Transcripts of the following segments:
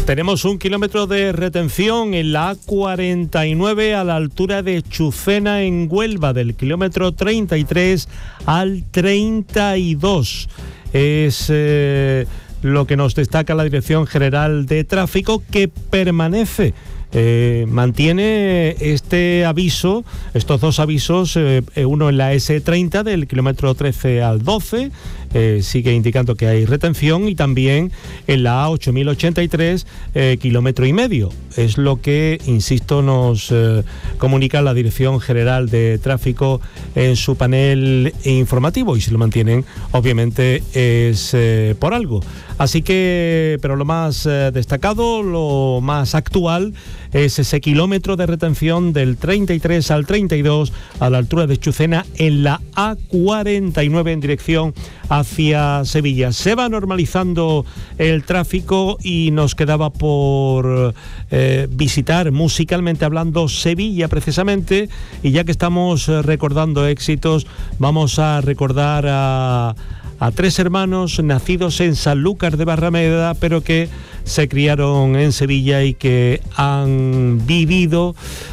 Tenemos 1 kilómetro de retención en la A49 a la altura de Chucena en Huelva, del kilómetro 33 al 32. Es lo que nos destaca la Dirección General de Tráfico, que permanece. Mantiene este aviso, estos dos avisos, uno en la S30 del kilómetro 13 al 12, sigue indicando que hay retención, y también en la A8083, kilómetro y medio. Es lo que, insisto, nos comunica la Dirección General de Tráfico en su panel informativo, y si lo mantienen, obviamente es por algo. Así que, pero lo más destacado, lo más actual, es ese kilómetro de retención del 33 al 32 a la altura de Chucena en la A49 en dirección hacia Sevilla. Se va normalizando el tráfico y nos quedaba por visitar, musicalmente hablando, Sevilla precisamente, y ya que estamos recordando éxitos, vamos a recordar a tres hermanos nacidos en Sanlúcar de Barrameda, pero que se criaron en Sevilla y que han vivido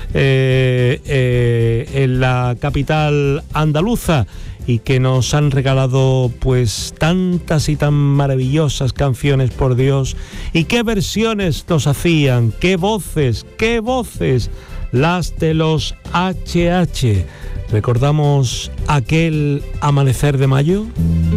en la capital andaluza, y que nos han regalado pues tantas y tan maravillosas canciones, por Dios, y qué versiones nos hacían, qué voces, las de los HH. ¿Recordamos aquel amanecer de mayo?